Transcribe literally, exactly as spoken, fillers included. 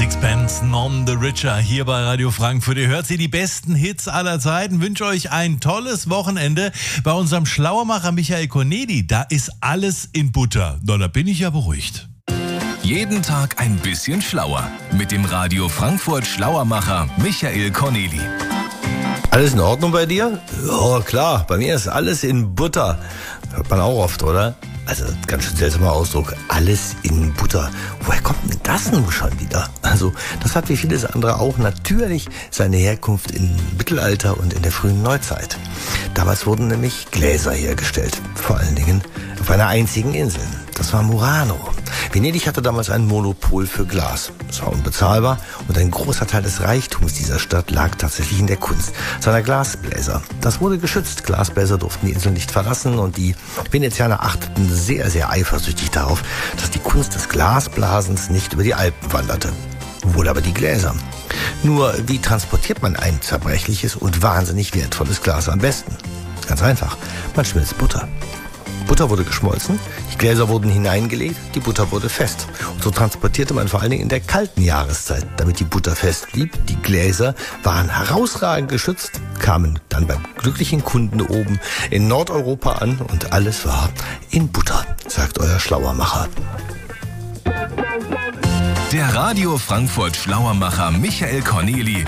Sixpence None the Richer hier bei Radio Frankfurt. Ihr hört sie, die besten Hits aller Zeiten. Wünsche euch ein tolles Wochenende bei unserem Schlauermacher Michael Corneli. Da ist alles in Butter. Na, da bin ich ja beruhigt. Jeden Tag ein bisschen schlauer mit dem Radio Frankfurt Schlauermacher Michael Corneli. Alles in Ordnung bei dir? Ja, klar. Bei mir ist alles in Butter. Hört man auch oft, oder? Also, ganz schön seltsamer Ausdruck. Alles in Butter. Woher kommt denn das nun schon wieder? Also, das hat wie vieles andere auch natürlich seine Herkunft im Mittelalter und in der frühen Neuzeit. Damals wurden nämlich Gläser hergestellt. Vor allen Dingen auf einer einzigen Insel. Das war Murano. Venedig hatte damals ein Monopol für Glas. Es war unbezahlbar und ein großer Teil des Reichtums dieser Stadt lag tatsächlich in der Kunst seiner Glasbläser. Das wurde geschützt. Glasbläser durften die Insel nicht verlassen und die Venezianer achteten sehr, sehr eifersüchtig darauf, dass die Kunst des Glasblasens nicht über die Alpen wanderte. Wohl aber die Gläser. Nur, wie transportiert man ein zerbrechliches und wahnsinnig wertvolles Glas am besten? Ganz einfach. Man schmilzt Butter. Butter wurde geschmolzen, die Gläser wurden hineingelegt, die Butter wurde fest. Und so transportierte man vor allen Dingen in der kalten Jahreszeit, damit die Butter fest blieb. Die Gläser waren herausragend geschützt, kamen dann beim glücklichen Kunden oben in Nordeuropa an und alles war in Butter, sagt euer Schlauermacher. Der Radio Frankfurt Schlauermacher Michael Corneli